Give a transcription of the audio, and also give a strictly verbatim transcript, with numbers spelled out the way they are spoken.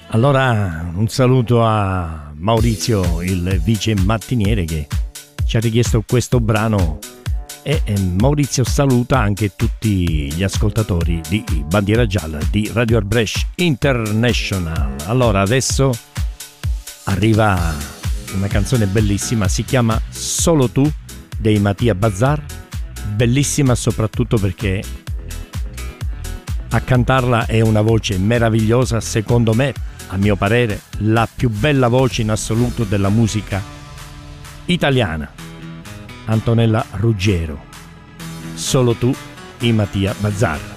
Allora un saluto a Maurizio, il vice mattiniere, che ci ha richiesto questo brano, e Maurizio saluta anche tutti gli ascoltatori di Bandiera Gialla di Radio Arbresh International. Allora adesso arriva una canzone bellissima, si chiama Solo tu dei Mattia Bazar, bellissima soprattutto perché a cantarla è una voce meravigliosa, secondo me, a mio parere, la più bella voce in assoluto della musica italiana, Antonella Ruggiero. Solo tu di Mattia Bazar.